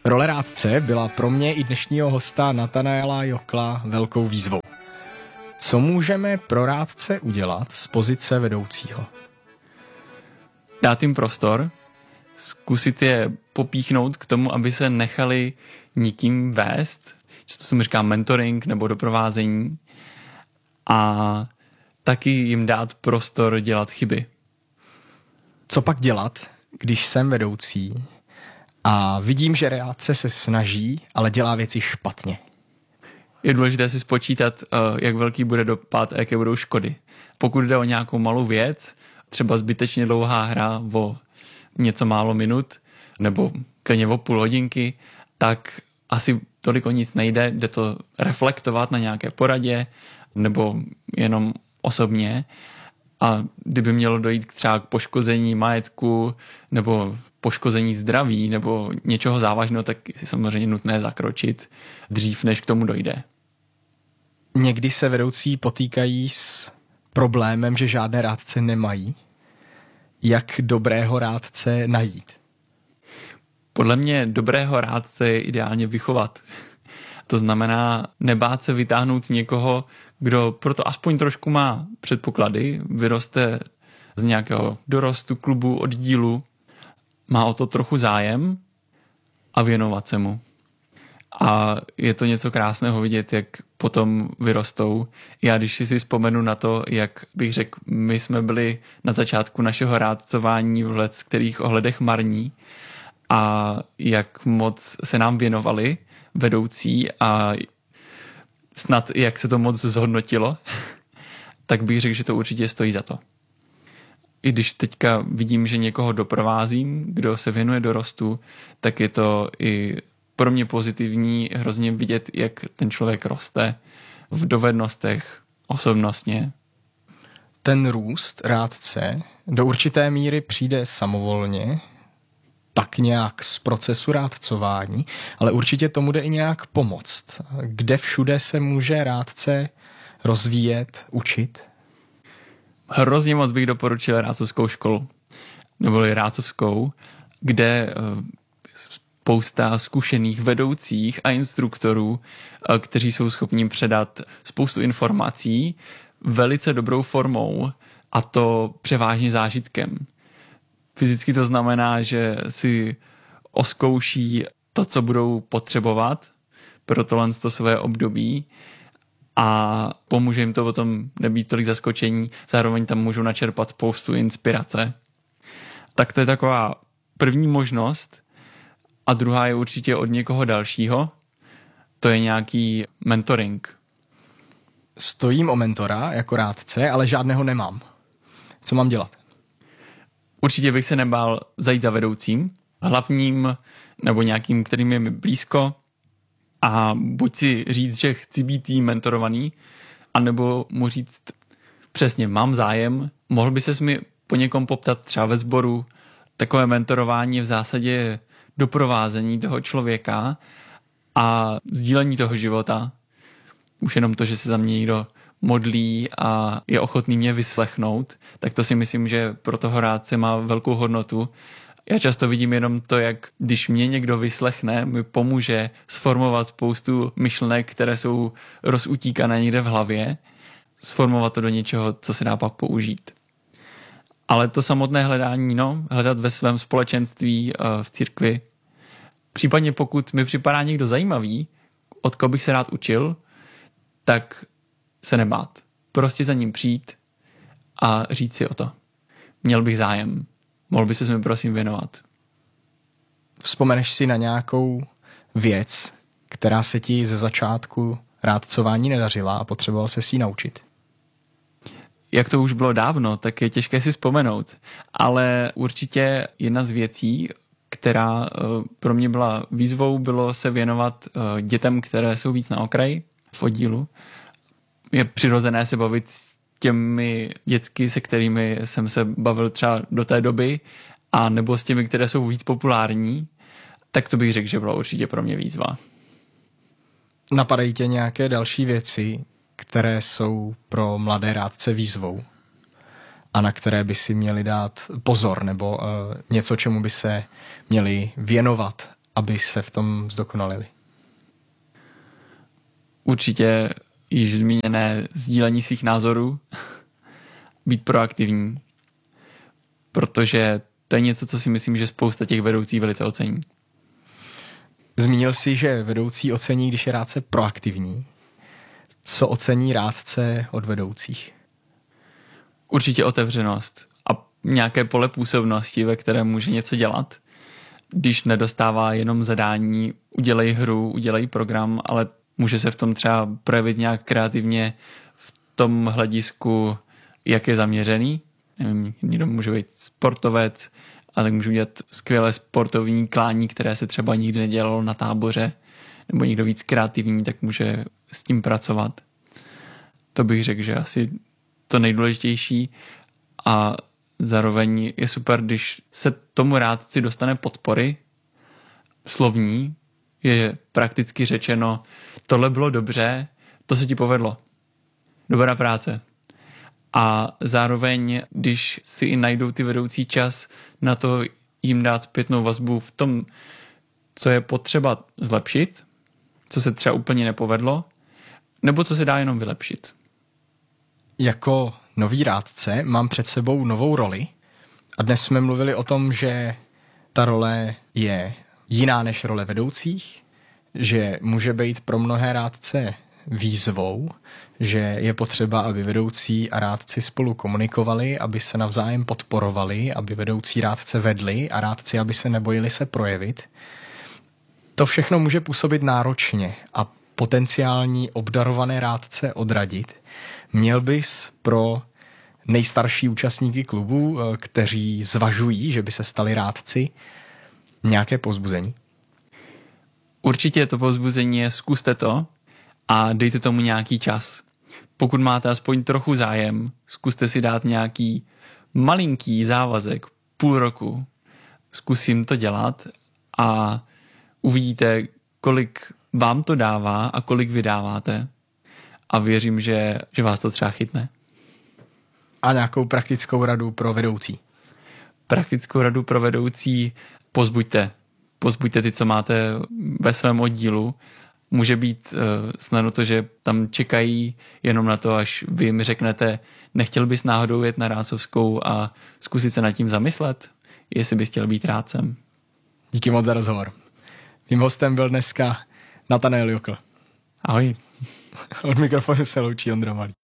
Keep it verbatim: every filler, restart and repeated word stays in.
Role rádce byla pro mě i dnešního hosta Nathanaela Jokla velkou výzvou. Co můžeme pro rádce udělat z pozice vedoucího? Dát jim prostor, zkusit je popíchnout k tomu, aby se nechali nikým vést, co se mi říká mentoring nebo doprovázení, a taky jim dát prostor dělat chyby. Co pak dělat, když jsem vedoucí a vidím, že rádce se snaží, ale dělá věci špatně? Je důležité si spočítat, jak velký bude dopad a jaké budou škody. Pokud jde o nějakou malou věc, třeba zbytečně dlouhá hra o něco málo minut nebo klidně o půl hodinky, tak asi tolik o nic nejde, jde to reflektovat na nějaké poradě nebo jenom osobně. A kdyby mělo dojít třeba k poškození majetku nebo poškození zdraví nebo něčeho závažného, tak je samozřejmě nutné zakročit dřív, než k tomu dojde. Někdy se vedoucí potýkají s problémem, že žádné rádce nemají. Jak dobrého rádce najít? Podle mě dobrého rádce je ideálně vychovat. To znamená nebát se vytáhnout někoho, kdo proto aspoň trošku má předpoklady, vyroste z nějakého dorostu, klubu, oddílu, má o to trochu zájem a věnovat se mu. A je to něco krásného vidět, jak potom vyrostou. Já když si vzpomenu na to, jak bych řekl, my jsme byli na začátku našeho rádcování v let, kterých ohledech marní, a jak moc se nám věnovali vedoucí a snad jak se to moc zhodnotilo, tak bych řekl, že to určitě stojí za to. I když teďka vidím, že někoho doprovázím, kdo se věnuje dorostu, tak je to i pro mě pozitivní hrozně vidět, jak ten člověk roste v dovednostech osobnostně. Ten růst rádce do určité míry přijde samovolně, tak nějak z procesu rádcování, ale určitě tomu jde i nějak pomoct. Kde všude se může rádce rozvíjet, učit? Hrozně moc bych doporučil rádcovskou školu, neboli rádcovskou, kde spousta zkušených vedoucích a instruktorů, kteří jsou schopni předat spoustu informací velice dobrou formou, a to převážně zážitkem. Fyzicky to znamená, že si oskouší to, co budou potřebovat pro tohle to své období, a pomůže jim to potom nebýt tolik zaskočení, zároveň tam můžou načerpat spoustu inspirace. Tak to je taková první možnost, a druhá je určitě od někoho dalšího, to je nějaký mentoring. Stojím o mentora jako rádce, ale žádného nemám. Co mám dělat? Určitě bych se nebál zajít za vedoucím, hlavním nebo nějakým, kterým je mi blízko, a buď si říct, že chci být jí mentorovaný, anebo mu říct přesně, mám zájem, mohl by ses mi po někom poptat třeba ve sboru. Takové mentorování je v zásadě doprovázení toho člověka a sdílení toho života. Už jenom to, že se za mě někdo modlí a je ochotný mě vyslechnout, tak to si myslím, že pro toho rádce má velkou hodnotu. Já často vidím jenom to, jak když mě někdo vyslechne, mi pomůže sformovat spoustu myšlenek, které jsou rozutíkané někde v hlavě, sformovat to do něčeho, co se dá pak použít. Ale to samotné hledání, no, hledat ve svém společenství, v církvi. Případně pokud mi připadá někdo zajímavý, od koho bych se rád učil, tak se nebát. Prostě za ním přijít a říct si o to. Měl bych zájem. Mohl by se mi prosím věnovat. Vzpomeneš si na nějakou věc, která se ti ze začátku rádcování nedařila a potřeboval se si ji naučit? Jak to už bylo dávno, tak je těžké si vzpomenout. Ale určitě jedna z věcí, která pro mě byla výzvou, bylo se věnovat dětem, které jsou víc na okraji v oddílu. Je přirozené se bavit s těmi dětsky, se kterými jsem se bavil třeba do té doby, a nebo s těmi, které jsou víc populární, tak to bych řekl, že byla určitě pro mě výzva. Napadají tě nějaké další věci, které jsou pro mladé rádce výzvou a na které by si měli dát pozor, nebo uh, něco, čemu by se měli věnovat, aby se v tom zdokonalili? Určitě již zmíněné sdílení svých názorů, být proaktivní, protože to je něco, co si myslím, že spousta těch vedoucích velice ocení. Zmínil jsi, že vedoucí ocení, když je rádce proaktivní. Co ocení rádce od vedoucích? Určitě otevřenost a nějaké pole působnosti, ve které může něco dělat. Když nedostává jenom zadání, udělej hru, udělej program, ale může se v tom třeba projevit nějak kreativně v tom hledisku, jak je zaměřený. Nevím, někdo může být sportovec, ale může udělat skvělé sportovní klání, které se třeba nikdy nedělalo na táboře, nebo někdo víc kreativní, tak může s tím pracovat. To bych řekl, že asi to nejdůležitější a zároveň je super, když se tomu rádci dostane podpory slovní, je prakticky řečeno, tohle bylo dobře, to se ti povedlo. Dobrá práce. A zároveň, když si i najdou ty vedoucí čas na to jim dát zpětnou vazbu v tom, co je potřeba zlepšit, co se třeba úplně nepovedlo, nebo co se dá jenom vylepšit. Jako nový rádce mám před sebou novou roli a dnes jsme mluvili o tom, že ta role je jiná než role vedoucích, že může být pro mnohé rádce výzvou, že je potřeba, aby vedoucí a rádci spolu komunikovali, aby se navzájem podporovali, aby vedoucí rádce vedli a rádci, aby se nebojili se projevit. To všechno může působit náročně a potenciální obdarované rádce odradit. Měl bys pro nejstarší účastníky klubu, kteří zvažují, že by se stali rádci, nějaké povzbuzení? Určitě to povzbuzení je, zkuste to a dejte tomu nějaký čas. Pokud máte aspoň trochu zájem, zkuste si dát nějaký malinký závazek, půl roku. Zkusím to dělat a uvidíte, kolik vám to dává a kolik vydáváte. A věřím, že, že vás to třeba chytne. A nějakou praktickou radu pro vedoucí? Praktickou radu pro vedoucí pozbuďte. Pozbuďte ty, co máte ve svém oddílu. Může být uh, snadno to, že tam čekají jenom na to, až vy jim řeknete, nechtěl bys náhodou jet na rádcovskou a zkusit se nad tím zamyslet, jestli bys chtěl být rádcem. Díky moc za rozhovor. Mým hostem byl dneska Nathanael Jokl. Ahoj. Od mikrofonu se loučí Ondra Malý.